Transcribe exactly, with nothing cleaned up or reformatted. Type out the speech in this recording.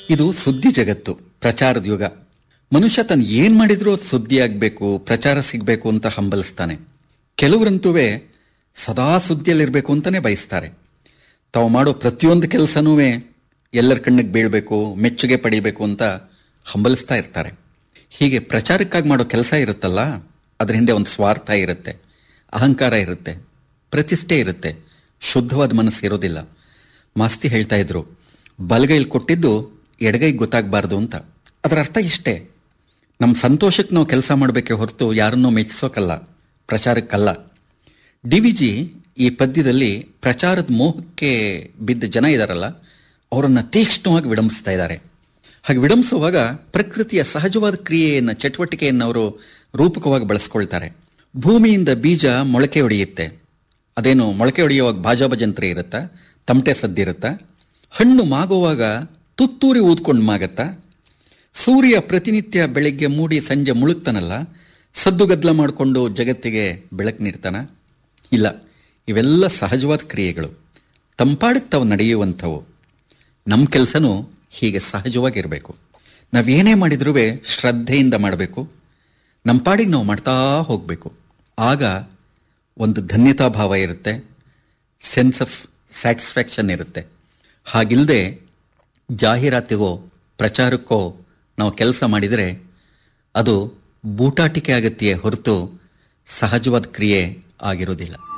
ಇದು ಸುದ್ದಿ ಜಗತ್ತು, ಪ್ರಚಾರದ ಯುಗ. ಮನುಷ್ಯ ತನ್ನ ಏನ್ ಮಾಡಿದ್ರೂ ಸುದ್ದಿ ಆಗ್ಬೇಕು, ಪ್ರಚಾರ ಸಿಗ್ಬೇಕು ಅಂತ ಹಂಬಲಿಸ್ತಾನೆ. ಕೆಲವರಂತೂವೇ ಸದಾ ಸುದ್ದಿಯಲ್ಲಿರ್ಬೇಕು ಅಂತಾನೆ ಬಯಸ್ತಾರೆ. ತಾವು ಮಾಡೋ ಪ್ರತಿಯೊಂದು ಕೆಲಸನೂ ಎಲ್ಲರ ಕಣ್ಣಿಗೆ ಬೀಳಬೇಕು, ಮೆಚ್ಚುಗೆ ಪಡಿಬೇಕು ಅಂತ ಹಂಬಲಿಸ್ತಾ ಇರ್ತಾರೆ. ಹೀಗೆ ಪ್ರಚಾರಕ್ಕಾಗಿ ಮಾಡೋ ಕೆಲಸ ಇರುತ್ತಲ್ಲ, ಅದ್ರ ಹಿಂದೆ ಒಂದು ಸ್ವಾರ್ಥ ಇರುತ್ತೆ, ಅಹಂಕಾರ ಇರುತ್ತೆ, ಪ್ರತಿಷ್ಠೆ ಇರುತ್ತೆ, ಶುದ್ಧವಾದ ಮನಸ್ಸು ಇರೋದಿಲ್ಲ. ಮಾಸ್ತಿ ಹೇಳ್ತಾ ಇದ್ರು, ಬಲಗೈಲಿ ಕೊಟ್ಟಿದ್ದು ಎಡಗೈಗೆ ಗೊತ್ತಾಗಬಾರ್ದು ಅಂತ. ಅದರ ಅರ್ಥ ಇಷ್ಟೇ, ನಮ್ಮ ಸಂತೋಷಕ್ಕೆ ನಾವು ಕೆಲಸ ಮಾಡಬೇಕೆ ಹೊರತು ಯಾರನ್ನೂ ಮೆಚ್ಚಿಸೋಕಲ್ಲ, ಪ್ರಚಾರಕ್ಕಲ್ಲ. ಡಿ ವಿ ಜಿ ಈ ಪದ್ಯದಲ್ಲಿ ಪ್ರಚಾರದ ಮೋಹಕ್ಕೆ ಬಿದ್ದ ಜನ ಇದಾರಲ್ಲ, ಅವರನ್ನು ತೀಕ್ಷ್ಣವಾಗಿ ವಿಡಂಬಿಸ್ತಾ ಇದ್ದಾರೆ. ಹಾಗೆ ವಿಡಂಬಿಸುವಾಗ ಪ್ರಕೃತಿಯ ಸಹಜವಾದ ಕ್ರಿಯೆಯನ್ನು, ಚಟುವಟಿಕೆಯನ್ನು ಅವರು ರೂಪಕವಾಗಿ ಬಳಸ್ಕೊಳ್ತಾರೆ. ಭೂಮಿಯಿಂದ ಬೀಜ ಮೊಳಕೆ ಹೊಡೆಯುತ್ತೆ. ಅದೇನು ಮೊಳಕೆ ಹೊಡೆಯುವಾಗ ಬಾಜಾ ಭಜಂತ್ರಿ ಇರುತ್ತಾ, ತಮಟೆ ಸದ್ದಿರುತ್ತಾ? ಹಣ್ಣು ಮಾಗುವಾಗ ತುತ್ತೂರಿ ಊದ್ಕೊಂಡು ಮಾಗತ್ತಾ? ಸೂರ್ಯ ಪ್ರತಿನಿತ್ಯ ಬೆಳಗ್ಗೆ ಮೂಡಿ ಸಂಜೆ ಮುಳುಗ್ತಾನಲ್ಲ, ಸದ್ದುಗದ್ದಲ ಮಾಡಿಕೊಂಡು ಜಗತ್ತಿಗೆ ಬೆಳಕು ನೀಡ್ತಾನ? ಇಲ್ಲ, ಇವೆಲ್ಲ ಸಹಜವಾದ ಕ್ರಿಯೆಗಳು, ತಂಪಾಡಕ್ಕೆ ತಾವು ನಡೆಯುವಂಥವು. ನಮ್ಮ ಕೆಲಸನೂ ಹೀಗೆ ಸಹಜವಾಗಿರಬೇಕು. ನಾವೇನೇ ಮಾಡಿದ್ರೂ ಶ್ರದ್ಧೆಯಿಂದ ಮಾಡಬೇಕು, ನಮ್ಮ ಪಾಡಿಗೆ ನಾವು ಮಾಡ್ತಾ ಹೋಗಬೇಕು. ಆಗ ಒಂದು ಧನ್ಯತಾಭಾವ ಇರುತ್ತೆ, ಸೆನ್ಸ್ ಆಫ್ ಸ್ಯಾಟಿಸ್ಫ್ಯಾಕ್ಷನ್ ಇರುತ್ತೆ. ಹಾಗಿಲ್ಲದೆ ಜಾಹೀರಾತಿಗೋ ಪ್ರಚಾರಕ್ಕೋ ನಾವು ಕೆಲಸ ಮಾಡಿದರೆ ಅದು ಬೂಟಾಟಿಕೆ ಆಗತ್ತೆಯೇ ಹೊರತು ಸಹಜವಾದ ಕ್ರಿಯೆ ಆಗಿರೋದಿಲ್ಲ.